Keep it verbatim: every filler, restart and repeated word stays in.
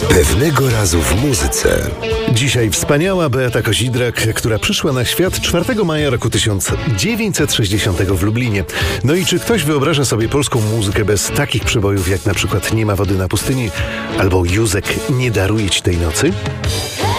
Pewnego razu w muzyce. Dzisiaj wspaniała Beata Kozidrak, która przyszła na świat czwartego maja roku tysiąc dziewięćset sześćdziesiątego w Lublinie. No i czy ktoś wyobraża sobie polską muzykę bez takich przebojów jak na przykład Nie ma wody na pustyni albo Józek, nie daruję ci tej nocy?